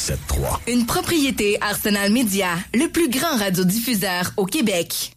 107.3. Une propriété Arsenal Média, le plus grand radiodiffuseur au Québec.